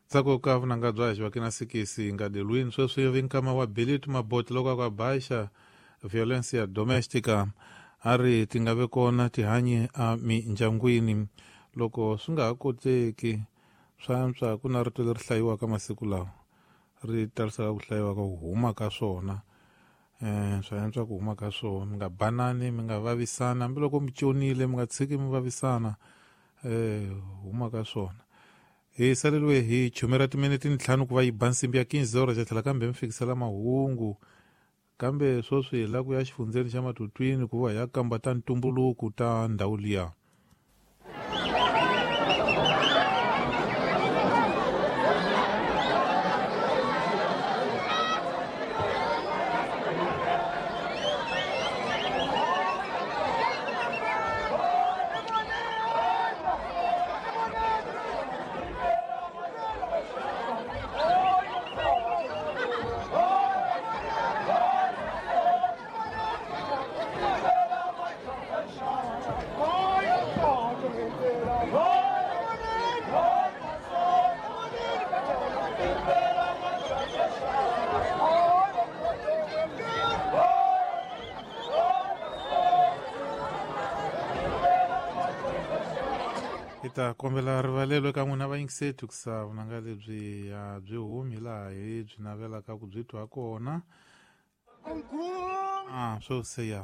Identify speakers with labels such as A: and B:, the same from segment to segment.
A: tsako ka vunanga bya xiva kina sikisi nga delwini sweswi vinkama wa bilitu maboti loko kwa baixa violence ya domestica ari ti nga ve kona tihanyi a mindyangwini loko swi nga ha koteki swa antswa ku na rito leri hlayiwaka masiku lawa ri talisaka ku hlayiwa ka huma ka swona swa antswa ku huma ka swona mi nga banani mi nga vavisana hambiloko mi conile mi nga tshiki mi vavisana huma ka swona hi saleliwe hi chumera timiniti ntlhanu ku va yi ba nsimbi ya 15 xa tlhela kambe mi fikisela mahungu kambe sweswi hi la ku ya xifundzeni xa matutwini ku va hi ya kamba ta ntumbuluku ta ndhawu liya. Ta kombela rivalelo ka n'wina vayingiseti ku sa vunanga lebyi ya byi humi laha hi byi navelaka ku byi twa kona swo seya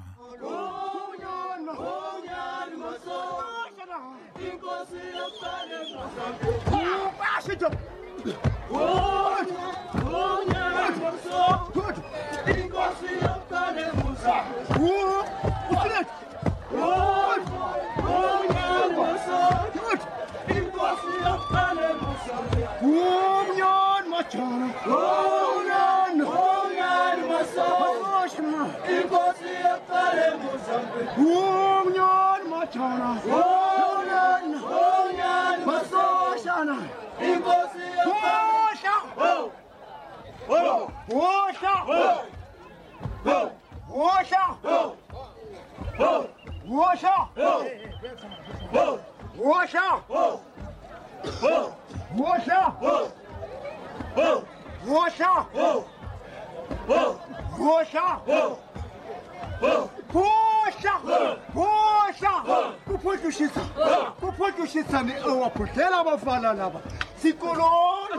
B: kuphuhlushisa ni-ewaphuhlela abafana laba sikoloni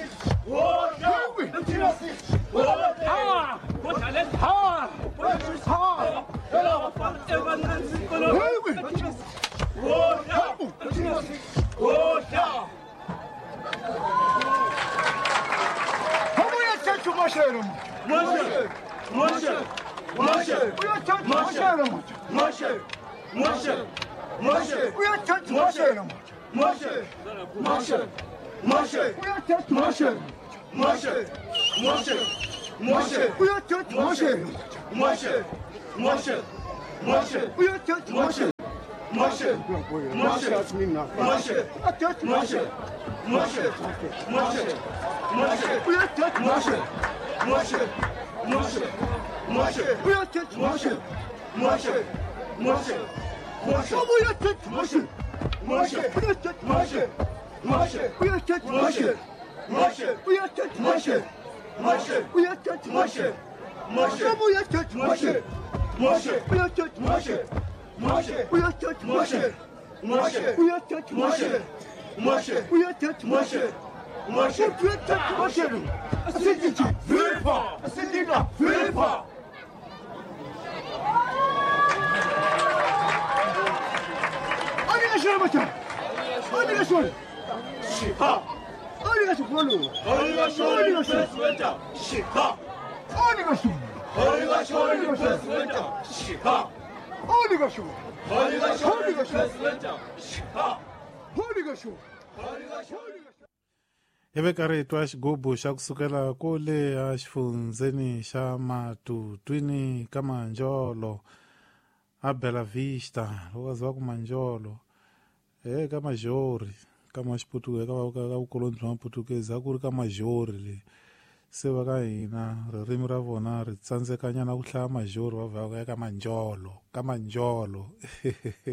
B: ive karhi twa xigubu xa kusukela kule a xifundzeni xa matutwini ka manjolo a Bela Vista loko za ku manjolo ka majori ka maxiputuke ka vukoloni bya maputukezi a ku ri ka majori le se va ka hina ririmi ra vona ri tsandzekanyana ku hlaya majori va vhaka ka manjolo